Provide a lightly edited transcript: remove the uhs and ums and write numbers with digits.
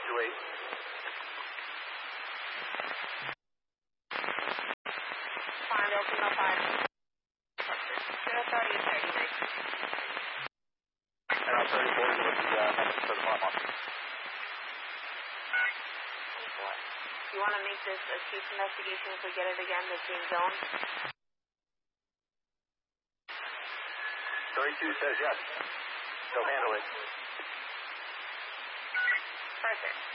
228. Farmville, Kilo 5. Zero 30 and 39. And our 34 is with the message for the farm office. 24. You want to make this a case investigation if we get it again, the same zone? 32 says yes. They'll handle it. Perfect.